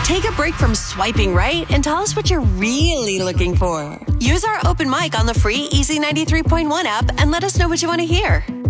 Take a break from swiping right and tell us what you're really looking for. Use our open mic on the free Easy 93.1 app and let us know what you want to hear.